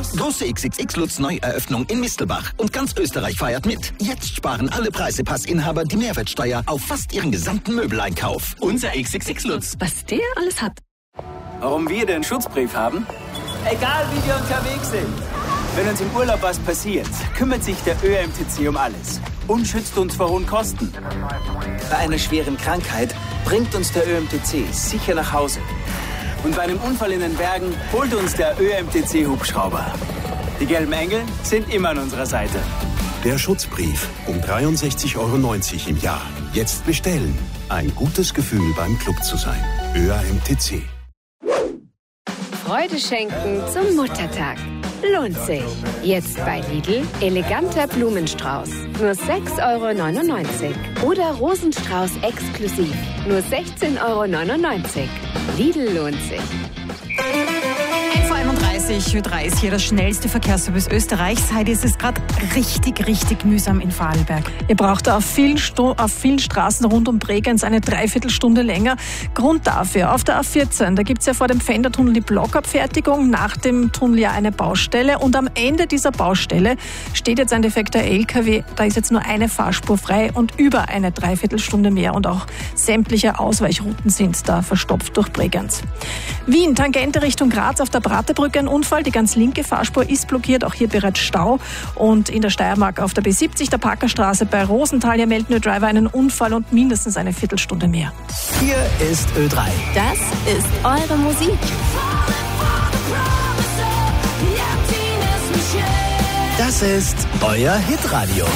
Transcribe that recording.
Große XXX Lutz Neueröffnung in Mistelbach. Und ganz Österreich feiert mit. Jetzt sparen alle Preisepassinhaber die Mehrwertsteuer auf fast ihren gesamten Möbeleinkauf. Unser XXX Lutz. Was der alles hat. Warum wir den Schutzbrief haben? Egal wie wir unterwegs sind. Wenn uns im Urlaub was passiert, kümmert sich der ÖMTC um alles und schützt uns vor hohen Kosten. Bei einer schweren Krankheit bringt uns der ÖMTC sicher nach Hause. Und bei einem Unfall in den Bergen holt uns der ÖMTC-Hubschrauber. Die gelben Engel sind immer an unserer Seite. Der Schutzbrief um 63,90 € im Jahr. Jetzt bestellen. Ein gutes Gefühl beim Club zu sein. ÖMTC. Freude schenken zum Muttertag. Lohnt sich. Jetzt bei Lidl eleganter Blumenstrauß. Nur 6,99 €. Oder Rosenstrauß exklusiv. Nur 16,99 €. Lidl lohnt sich. 11:31 Uhr, Ö3 ist hier das schnellste Verkehrsservice Österreichs. Heute ist es gerade richtig mühsam in Vorarlberg. Ihr braucht auf vielen Straßen rund um Bregenz eine Dreiviertelstunde länger. Grund dafür, auf der A14, da gibt es ja vor dem Pfändertunnel die Blockabfertigung, nach dem Tunnel ja eine Baustelle und am Ende dieser Baustelle steht jetzt ein defekter LKW. Da ist jetzt nur eine Fahrspur frei und über eine Dreiviertelstunde mehr und auch sämtliche Ausweichrouten sind da verstopft durch Bregenz. Wien, Tangente Richtung Graz auf der Praterbrücke ein Unfall. Die ganz linke Fahrspur ist blockiert, auch hier bereits Stau. Und in der Steiermark auf der B70, der Parkerstraße bei Rosenthal, hier melden nur Driver einen Unfall und mindestens eine Viertelstunde mehr. Hier ist Ö3. Das ist eure Musik. Das ist euer Hitradio.